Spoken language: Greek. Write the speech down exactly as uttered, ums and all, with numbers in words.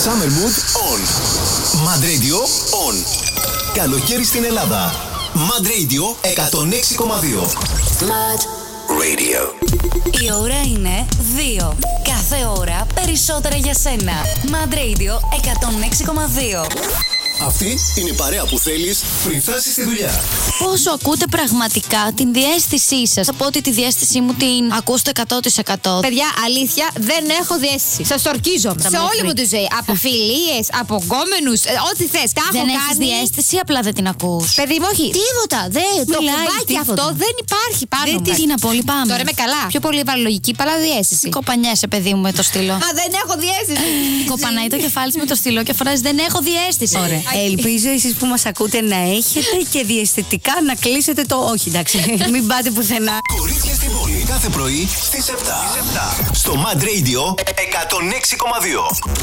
Summer Mood On. Mad Radio On. Καλοκαίρι στην Ελλάδα. Mad Radio εκατόν έξι κόμμα δύο. Mad Radio. Η ώρα είναι δύο. Κάθε ώρα περισσότερα για σένα. Mad Radio εκατόν έξι κόμμα δύο. Αυτή είναι η παρέα που θέλεις πριν φτάσεις στη δουλειά. Πόσο ακούτε πραγματικά την διαίσθησή σας? Θα πω ότι τη διαίσθησή μου την ακούω στο εκατό τοις εκατό. Παιδιά, αλήθεια, δεν έχω διαίσθηση. Σας ορκίζομαι. Σε όλη μου τη ζωή. Από φιλίες, από γκόμενους, ε, ό,τι θες. Τα Δεν έχω έχεις κάνει. διαίσθηση, απλά δεν την ακούς. Παιδί μου, όχι. Τίποτα. Δε, το Μιλάει, κουμπάκι τίποτα. αυτό δεν υπάρχει πάνω Δεν μου. τι τι να πω, λυπάμαι. Τώρα είμαι καλά. Πιο πολύ βαρολογική παρά διαίσθηση. Κοπανιέσαι, παιδί μου, με το στυλό. Μα δεν έχω διαίσθηση. Κοπανάει το κεφάλι σου με το στυλό και φοράζει δεν έχω διαίσθηση. Ωραία. Ελπίζω εσείς που μας ακούτε να έχετε και διαισθητικά να κλείσετε το όχι, εντάξει. Μην πάτε πουθενά. Κορίτσια στην πόλη κάθε πρωί στις επτά. Στο Mad Radio εκατόν έξι κόμμα δύο.